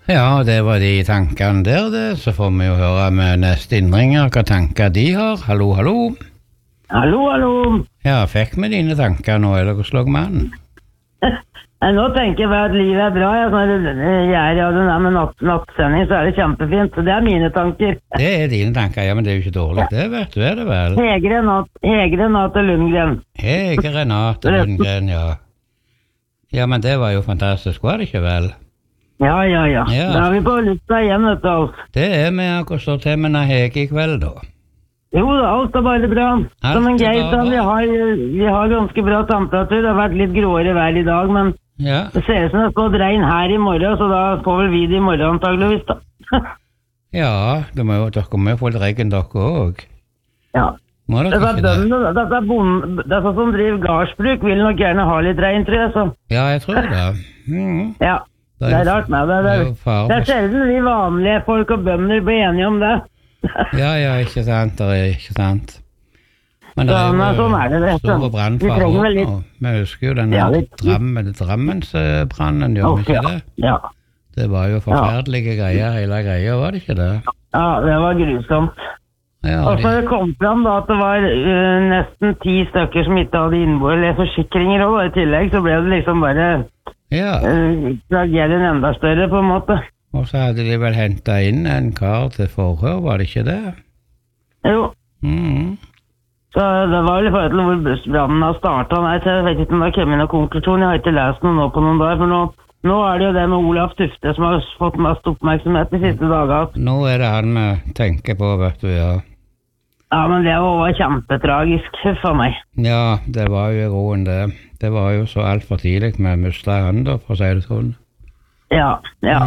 Ja, det var de tankene der, det. Så får vi jo høre med neste innringer hva tanker de har. Hallo, hallo. Hallo, hallo. Ja, fikk vi dine tanker nå, eller hvordan slår vi an? Nå tenker jeg bare at livet er bra. Når jeg er i den der med nattsending, så er det kjempefint. Så det er mine tanker. Det er dine tanker, ja, men det er jo ikke dårlig. Det vet du, er det vel? Hege Renate Lundgren. Hege Renate Lundgren, ja. Ja, men det var jo fantastisk, var det ikke vel? Ja. Ja. Da er vi på lufta igjen, vet du, Alf. Det er vi akkurat står til med Hege i kveld, da. Jo, alt er bare bra. Som en grei sånn, vi har ganske bra temperatur. Det har vært litt gråere vær i dag, men Ja. det ser ut som det står regn her i morgen, så da får vel vi det i morgen antageligvis, da. Ja, dere må jo få litt regn dere også. Ja. Må dere Dette ikke det? dette som driver gardsbruk vil nok gjerne ha litt regn, tror jeg, så. Ja, jeg tror det. Ja, det er rart med det. Det er sjelden vi vanlige folk og bønder blir enige om det. Ja, ikke sant, det er ikke sant. Men det Ja, men sånn er det, vet du. store Vi brannfare trenger vel også litt- nå. Vi husker jo den Ja, litt- Drammensbrannen, gjør vi ikke det? Ja. Det var jo forferdelige greier, hele greia, var det ikke det? Ja, det var grusomt. Ja, Og så det kom fram da at det var nesten 10 stykker som ikke hadde innbo eller forsikringer, og i tillegg så ble det liksom bare ja. tragedien enda større på en måte. Og så hadde de vel hentet inn en kar til forhør, var det ikke det? Jo, så det var vel i forhold til hvor bussbrannen har startet. Nei, så jeg vet ikke om det har kommet noen konklusjon. Jeg har ikke lest noe nå på noen dager, for nå er det jo det med Olaf Tufte som har fått mest oppmerksomhet de siste dagene. Nå er det han vi tenker på, vet du, ja. Ja, men det var kjempetragisk for meg. Ja, det var jo i roen det. Det var jo så alt for tidlig med musla han da, for å si det sånn. Ja.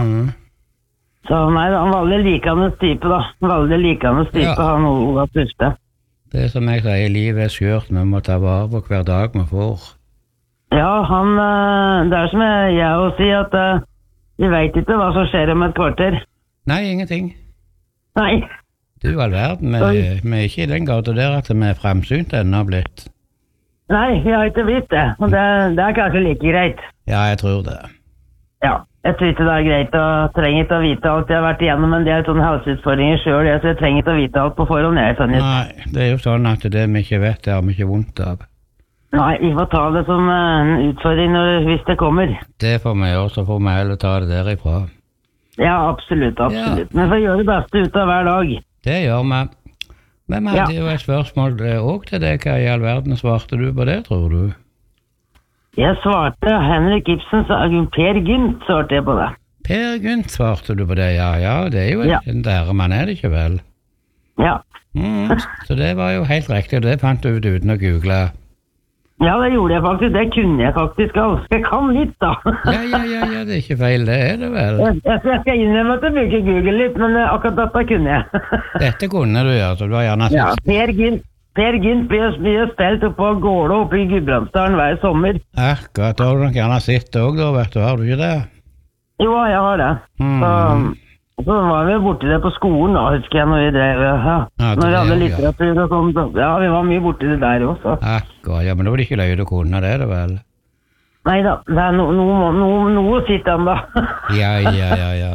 Så nei, han var veldig likende type da. Veldig likende type, Ja. han Olaf Tufte. Det er som jeg sier, livet er skjørt, vi må ta vare på hver dag vi får. Ja, det er som jeg å si at vi vet ikke hva som skjer om et kvarter. Nei, ingenting. Nei. Du all verden, vi er ikke i den gata der at vi er fremsynt ennå blitt. Nei, vi har ikke vitt det. Og det er kanskje like greit. Ja, jeg tror det. Ja, jeg tror ikke det er greit og trenger ikke å vite alt. Jeg har vært igjennom en del sånne helseutfordringer selv, så jeg trenger ikke å vite alt på forhånd. Nei, det er jo sånn at det vi ikke vet, det har vi ikke vondt av. Nei, vi får ta det som en utfordring hvis det kommer. Det får vi gjøre, så får vi heller ta det derifra. Ja, absolutt. Ja. Men vi får gjøre det beste ut av hver dag. Det gjør vi. Men vi hadde jo et spørsmål også til deg. Hva i all verden svarte du på det, tror du? Jeg svarte Henrik Ibsen, Per Gynt svarte jeg på det. Per Gynt svarte du på det, ja. Det er jo en æremann, er det ikke vel? Ja. Så det var jo helt riktig, og det fant du ut uten å google. Ja, det gjorde jeg faktisk. Det kunne jeg faktisk. Jeg kan litt, da. Ja, det er ikke feil, det er det vel. Jeg skal innrømme at jeg bruker Google litt, men akkurat dette kunne jeg. Dette kunne du gjøre, så du har gjerne Ja, sett. Per Gynt blir spilt oppe på Gålå oppe i Gudbrandsdalen hver sommer. Akkurat, da har du nok gjerne sett det også, da, vet du, har du ikke det? Jo, jeg har det. Så var vi borti det på skolen da, husker jeg, når vi drev, når vi hadde litteratur og sånt. Ja, vi var mye borti det der også. Akkurat, ja, men da var det ikke løy du kunne det vel? Neida, det er noe sitt an da. Ja.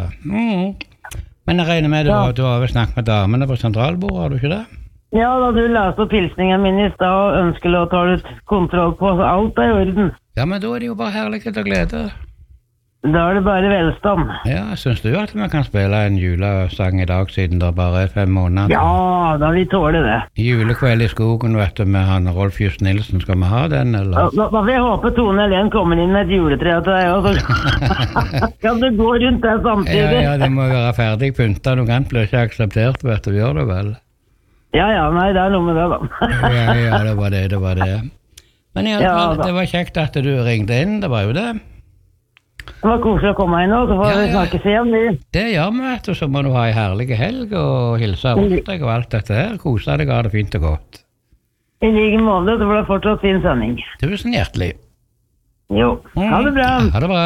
Men jeg regner med du har vel snakket med damene på sentralbordet, har du ikke det? Ja, da du leste opp hilsningen min i sted og ønsker å ta litt kontroll på, så alt er i orden. Ja, men da er det jo bare herlighet og glede. Da er det bare velstand. Ja, synes du at vi kan spille en julesang i dag siden det bare er 5 måneder? Ja, da vi tåler det. Julekveld i skogen, vet du, med han Rolf Just Nilsen, skal vi ha den, eller? Da vil jeg håpe Tone Helen kommer inn med et juletre til deg, og så kan du gå rundt der samtidig. Ja, det må være ferdig pyntet, noe annet blir ikke akseptert, vet du, gjør det vel? Ja, nei, det er noe med det da. Ja, det var det. Men i alle fall, det var kjekt at du ringte inn, det var jo det. Det var koselig å komme inn nå, så får vi snakke igjen. Det gjør vi, vet du, så må du ha en herlig helg og hilse rundt deg og alt dette her. Kose deg, ha det fint og godt. I like måte, så får det fortsatt fin sending. Tusen hjertelig. Jo, ha det bra. Ha det bra.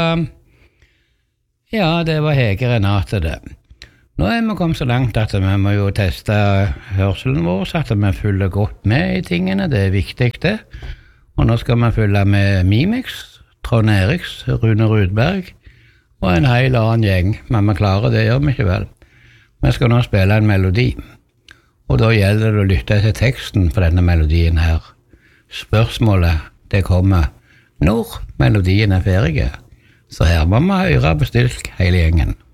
Ja, det var Hege Renate det. Nå er vi kommet så langt at vi må jo teste hørselen vår, så at vi følger godt med i tingene, det er viktig det. Og nå skal vi følge med Mimix, Trond Eriks, Rune Rudberg og en hel annen gjeng, men vi klarer det, gjør vi ikke vel. Vi skal nå spille en melodi, og da gjelder det å lytte til teksten for denne melodien her. Spørsmålet, det kommer når melodien er ferdig, så her må vi høre på stilk hele gjengen.